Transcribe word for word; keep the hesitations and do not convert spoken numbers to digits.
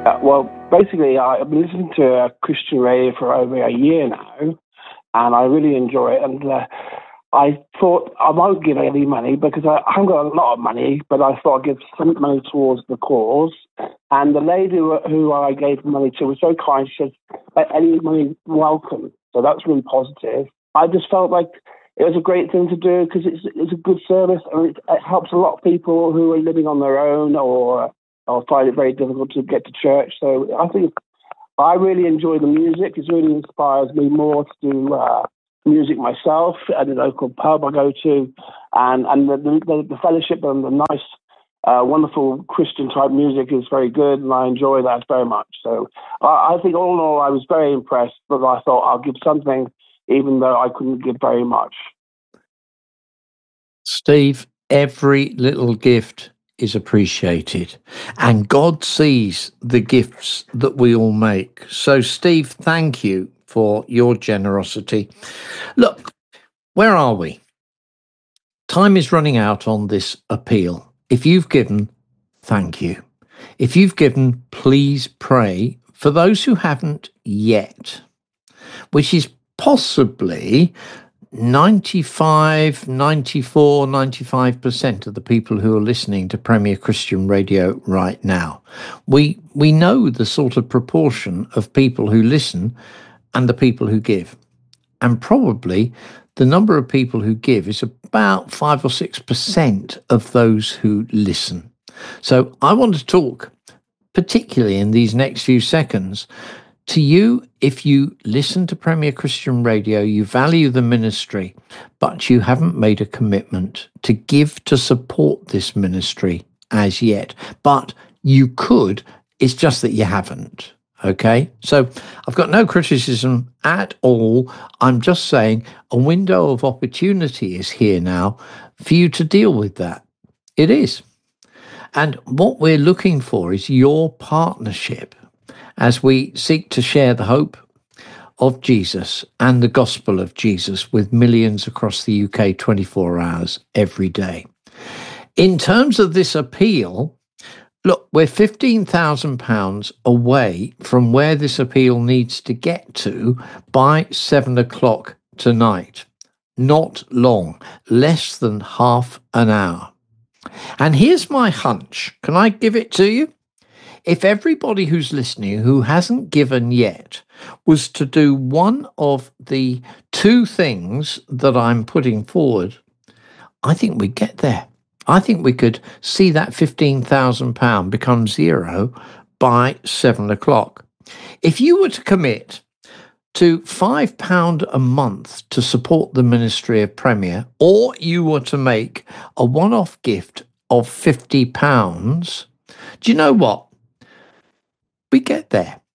Uh, well, basically, I, I've been listening to uh, Christian radio for over a year now, and I really enjoy it. And uh, I thought I won't give any money because I, I haven't got a lot of money, but I thought I'd give some money towards the cause. And the lady who, who I gave money to was so kind. She said, any money welcome. So that's really positive. I just felt like it was a great thing to do because it's, it's a good service, and it, it helps a lot of people who are living on their own or or find it very difficult to get to church. So I think I really enjoy the music. It really inspires me more to do uh, music myself at a local pub I go to, and and the the, the fellowship and the nice, uh, wonderful Christian type music is very good, and I enjoy that very much. So I, I think all in all, I was very impressed, but I thought I'll give something, even though I couldn't give very much. Steve, every little gift is appreciated, and God sees the gifts that we all make. So, Steve, thank you for your generosity. Look, where are we? Time is running out on this appeal. If you've given, thank you. If you've given, please pray for those who haven't yet, which is possibly ninety-five, ninety-four, ninety-five percent of the people who are listening to Premier Christian Radio right now. We we know the sort of proportion of people who listen and the people who give. And probably the number of people who give is about five or six percent of those who listen. So I want to talk, particularly in these next few seconds, to you. If you listen to Premier Christian Radio, you value the ministry, but you haven't made a commitment to give to support this ministry as yet. But you could, it's just that you haven't. Okay? So I've got no criticism at all. I'm just saying a window of opportunity is here now for you to deal with that. It is. And what we're looking for is your partnership as we seek to share the hope of Jesus and the gospel of Jesus with millions across the U K twenty-four hours every day. In terms of this appeal, look, we're fifteen thousand pounds away from where this appeal needs to get to by seven o'clock tonight. Not long, less than half an hour. And here's my hunch. Can I give it to you? If everybody who's listening who hasn't given yet was to do one of the two things that I'm putting forward, I think we'd get there. I think we could see that fifteen thousand pounds become zero by seven o'clock. If you were to commit to five pounds a month to support the ministry of Premier, or you were to make a one-off gift of fifty pounds, do you know what? We get there.